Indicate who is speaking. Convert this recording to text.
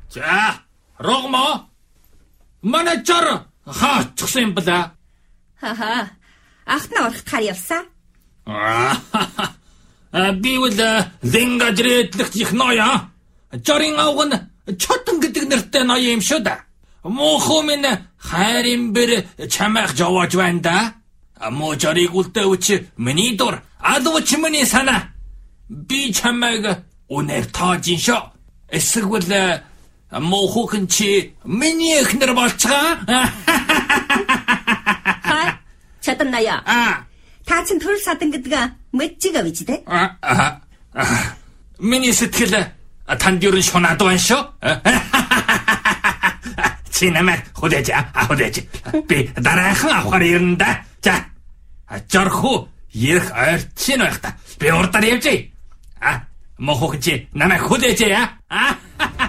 Speaker 1: За, Рогмо. Менежер хаачихсан юм бэлээ.
Speaker 2: Хаха. Ахнаа орохтаар явсан.
Speaker 1: Би үл зингажрэтлэгт их ноёо. Жорин авган чотон гэдэг нэртэй ноё юм шүү да. Муухай минь хайрын бэр чамайх жовож байна да. Муу жориг үлдээвч миний дур адууч миний санаа. Би чамайг үнээр таажин шүү. Эсвэл муухай чи миний эхнэр болцгаа.
Speaker 2: Хай, чадан ноё. Та чин төрөл садан гэдэг мэдчихэв биз дээ.
Speaker 1: Миний сэтгэл танд юу шунаад байна шүү. Чи намайг хүлээж би дараахан авахар ирнэ да. За. Жорху ярих ойрчин байх та. Би урдаар явжээ. Мохох чи намайг хүлээж яа.